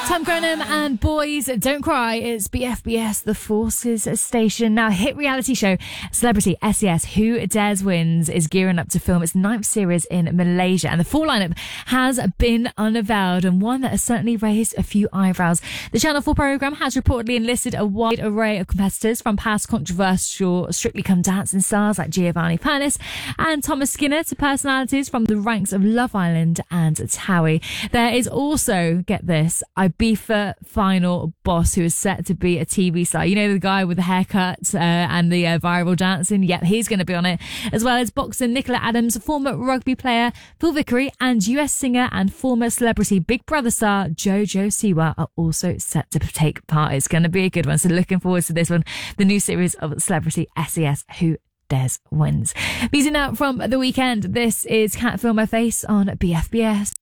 Tom Grenham and Boys Don't Cry. It's BFBS, the Forces Station. Now, hit reality show Celebrity SES Who Dares Wins is gearing up to film its 9th series in Malaysia, and the full lineup has been unveiled, and one that has certainly raised a few eyebrows. The Channel 4 programme has reportedly enlisted a wide array of competitors, from past controversial Strictly Come Dancing stars like Giovanni Pernis and Thomas Skinner to personalities from the ranks of Love Island and Towie. There is also, get this, Ibiza final boss who is set to be a TV star. You know, the guy with the haircut and the viral dancing? Yep, he's going to be on it. As well as boxer Nicola Adams, former rugby player Phil Vickery, and US singer and former celebrity Big Brother star Jojo Siwa are also set to take part. It's going to be a good one. So looking forward to this one. The new series of Celebrity SES Who Dares Wins. Music now from The Weeknd. This is Can't Feel My Face on BFBS.